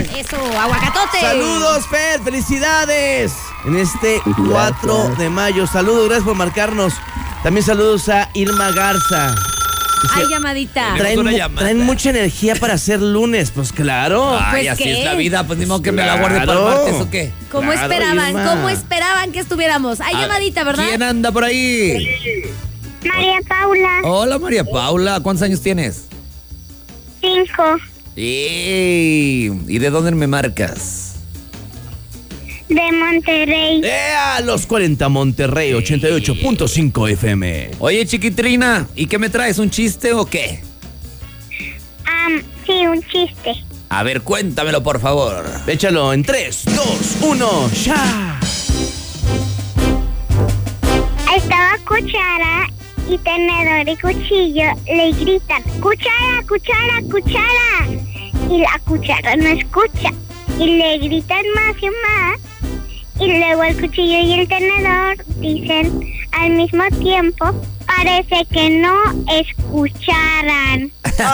Eso, aguacatote. Saludos, Fer, felicidades. En este 4 de mayo. Saludos, gracias por marcarnos. También saludos a Irma Garza. Ay, llamadita. Traen mucha energía para hacer lunes, pues claro. Ay, Pues, así ¿qué? es la vida, pues ni modo que me la guarde para el martes o qué. ¿Cómo Claro, esperaban? Irma. ¿Cómo esperaban que estuviéramos? Hay llamadita, ¿verdad? ¿Quién anda por ahí? María Paula, Hola, María Paula. ¿Cuántos años tienes? 5, ¿Y de dónde me marcas? de Monterrey. A los 40 Monterrey, 88.5 FM. Oye, chiquitrina, ¿y qué me traes? ¿Un chiste o qué? Sí, un chiste. A ver, cuéntamelo, por favor. Échalo en 3, 2, 1, ya. Estaba cuchara y tenedor y cuchillo, le gritan, cuchara, cuchara, cuchara. Y la cuchara no escucha. Y le gritan más y más. Y luego el cuchillo y el tenedor dicen al mismo tiempo, parece que no escucharan.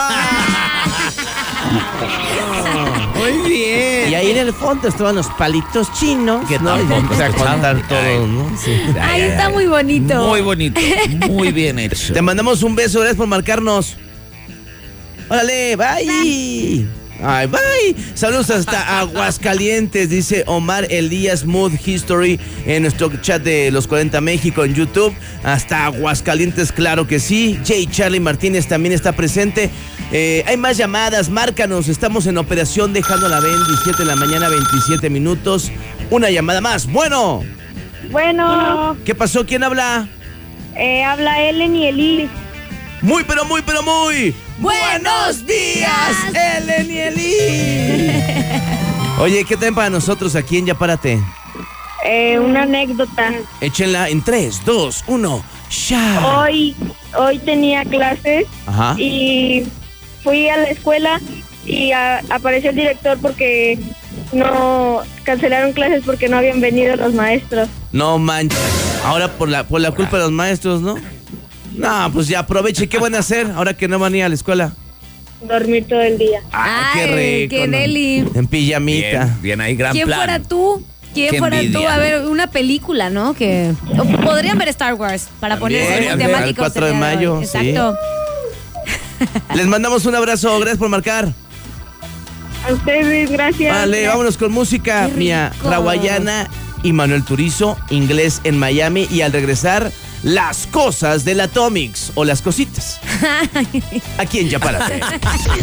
Muy bien. Y ahí en el fondo estaban los palitos chinos. ¿Qué ¿no? tal? Y empecé a contar Ay. todo, ¿no? Sí. Ay, está muy bonito. Muy bonito. Muy bien hecho. Te mandamos un beso, gracias por marcarnos. Órale, bye. Ay, bye. Saludos hasta Aguascalientes, dice Omar Elías Mood History en nuestro chat de Los 40 México en YouTube. Hasta Aguascalientes, claro que sí. J. Charlie Martínez también está presente. Hay más llamadas, márcanos. Estamos en operación dejando la ven, 17 de la mañana, 27 minutos. Una llamada más. Bueno, ¿qué pasó? ¿Quién habla? Habla Ellen y Eli. Muy, pero muy, pero muy. ¡Buenos días, Ellen y Eli! Oye, ¿qué traen para nosotros aquí en Ya Párate? Una anécdota. Échenla en 3, 2, 1, ya. Hoy tenía clases Ajá. y fui a la escuela y apareció el director porque no cancelaron clases porque no habían venido los maestros. No manches. Ahora por la culpa de los maestros, ¿no? No, pues ya aproveche. ¿Qué van a hacer ahora que no van a ir a la escuela? Dormir todo el día. Ah, qué Ay, rico. qué ¿no? deli. En pijamita. Bien, bien ahí, gran ¿Quién plan. fuera tú? ¿Quién Qué fuera tú? envidia. A ver, una película, ¿no? Que o podrían ver Star Wars para También, ponerse muy también. temáticos. El 4 de el día mayo, hoy. sí. Exacto. Les mandamos un abrazo. Gracias por marcar. A ustedes, gracias. Vale, vámonos con música. Qué Mía rico. Rawayana y Manuel Turizo, inglés en Miami. Y al regresar, las cosas del Atomics o las cositas. Aquí en Ya Párate.